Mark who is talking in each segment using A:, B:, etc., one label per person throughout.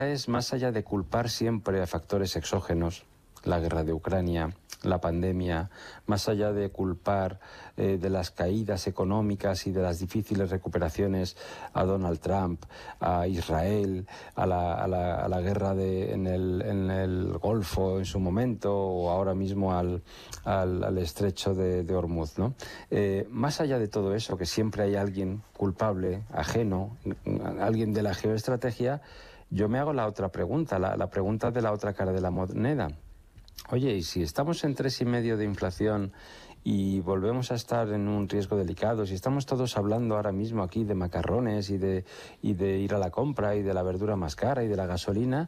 A: es, más allá de culpar siempre a factores exógenos, la guerra de Ucrania, la pandemia, más allá de culpar de las caídas económicas y de las difíciles recuperaciones a Donald Trump, a Israel, a la guerra en el Golfo en su momento, o ahora mismo al estrecho de Hormuz, ¿no? Más allá de todo eso, que siempre hay alguien culpable, ajeno, alguien de la geoestrategia, yo me hago la otra pregunta, la pregunta de la otra cara de la moneda. Oye, y si estamos en 3,5 de inflación y volvemos a estar en un riesgo delicado, si estamos todos hablando ahora mismo aquí de macarrones y de ir a la compra y de la verdura más cara y de la gasolina,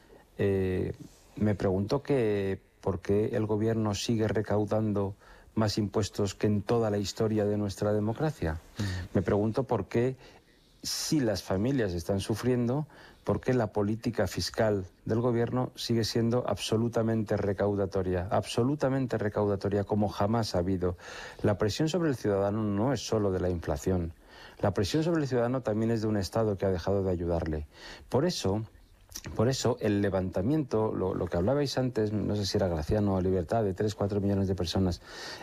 A: me pregunto por qué el gobierno sigue recaudando más impuestos que en toda la historia de nuestra democracia. Me pregunto por qué, si las familias están sufriendo, ¿por qué la política fiscal del gobierno sigue siendo absolutamente recaudatoria como jamás ha habido? La presión sobre el ciudadano no es solo de la inflación. La presión sobre el ciudadano también es de un Estado que ha dejado de ayudarle. Por eso el levantamiento, lo que hablabais antes, no sé si era Graciano o Libertad, de 3-4 millones de personas,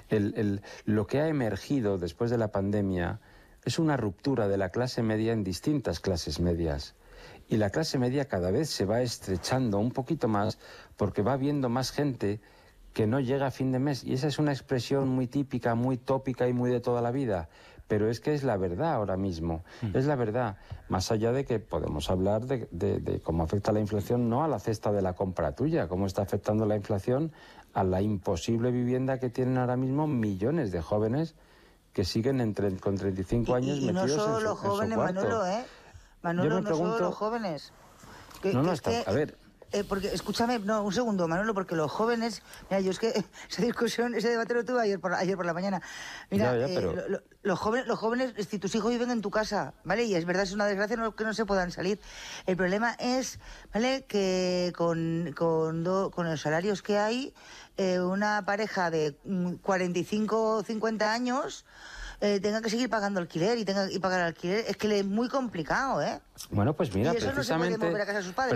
A: lo que ha emergido después de la pandemia es una ruptura de la clase media en distintas clases medias. Y la clase media cada vez se va estrechando un poquito más porque va viendo más gente que no llega a fin de mes. Y esa es una expresión muy típica, muy tópica y muy de toda la vida. Pero es que es la verdad ahora mismo. Es la verdad. Más allá de que podemos hablar de cómo afecta la inflación, no a la cesta de la compra tuya, cómo está afectando la inflación a la imposible vivienda que tienen ahora mismo millones de jóvenes que siguen con 35 años metidos en su cuarto. Y no solo los jóvenes,
B: Manolo, Manolo, no solo los jóvenes.
A: A ver.
B: Porque, escúchame, no, un segundo, Manolo, porque los jóvenes... Mira, yo es que ese debate lo tuve ayer por la mañana. Mira,
A: pero...
B: los jóvenes, si tus hijos viven en tu casa, ¿vale? Y es verdad, es una desgracia que no se puedan salir. El problema es, ¿vale?, que con los salarios que hay, una pareja de 45 o 50 años... tenga que seguir pagando alquiler y pagar alquiler, es que es muy complicado, ¿eh?
A: Bueno, pues mira,
B: y eso
A: precisamente...
B: no se puede mover a casa de sus padres.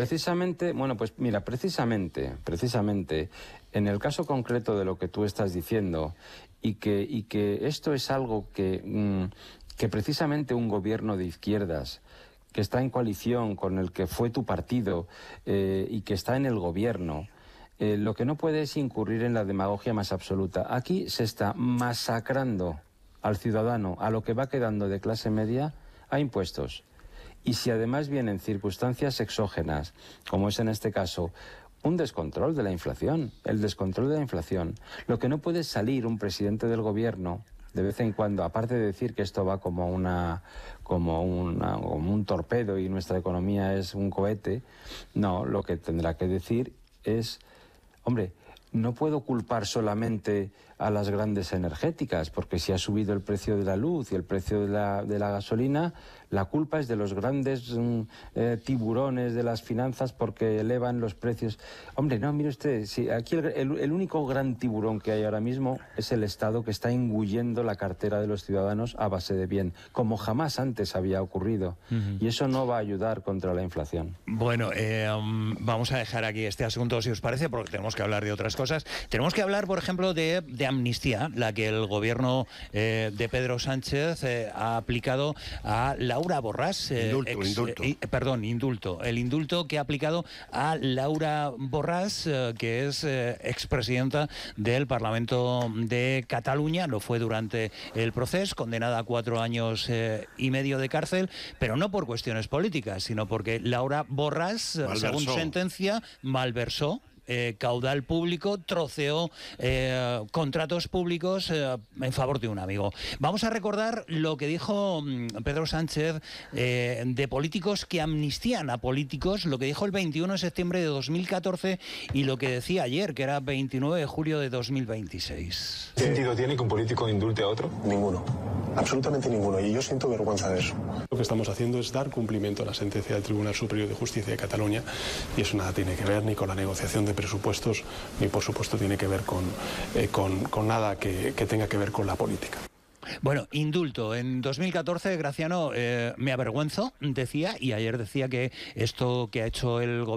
A: Precisamente, en el caso concreto de lo que tú estás diciendo, y que esto es algo que precisamente un gobierno de izquierdas, que está en coalición con el que fue tu partido, y que está en el gobierno, lo que no puede es incurrir en la demagogia más absoluta. Aquí se está masacrando al ciudadano, a lo que va quedando de clase media, a impuestos. Y si además vienen circunstancias exógenas, como es en este caso, un descontrol de la inflación, el descontrol de la inflación, lo que no puede salir un presidente del gobierno de vez en cuando, aparte de decir que esto va como un torpedo y nuestra economía es un cohete, no, lo que tendrá que decir es, hombre, no puedo culpar solamente a las grandes energéticas, porque si ha subido el precio de la luz y el precio de la gasolina, la culpa es de los grandes tiburones de las finanzas porque elevan los precios. Hombre, no, mire usted, si aquí el único gran tiburón que hay ahora mismo es el Estado, que está engullendo la cartera de los ciudadanos a base de bien, como jamás antes había ocurrido. Y eso no va a ayudar contra la inflación.
C: Bueno, vamos a dejar aquí este asunto, si os parece, porque tenemos que hablar de otras cosas. Tenemos que hablar, por ejemplo, de amnistía, la que el gobierno de Pedro Sánchez ha aplicado a Laura Borràs. Indulto. El indulto que ha aplicado a Laura Borràs, que es expresidenta del Parlamento de Cataluña. Lo fue durante el proceso, condenada a 4 años y medio de cárcel, pero no por cuestiones políticas, sino porque Laura Borràs, según sentencia, malversó caudal público, troceó contratos públicos en favor de un amigo. Vamos a recordar lo que dijo Pedro Sánchez de políticos que amnistían a políticos, lo que dijo el 21 de septiembre de 2014 y lo que decía ayer, que era 29 de julio de 2026.
D: ¿Qué sentido tiene que un político indulte a otro?
E: Ninguno. Absolutamente ninguno. Y yo siento vergüenza de eso.
F: Lo que estamos haciendo es dar cumplimiento a la sentencia del Tribunal Superior de Justicia de Cataluña, y eso nada tiene que ver ni con la negociación de presupuestos, ni por supuesto tiene que ver con nada que tenga que ver con la política.
C: Bueno, indulto. En 2014, Graciano, me avergüenzo, decía, y ayer decía que esto que ha hecho el gobierno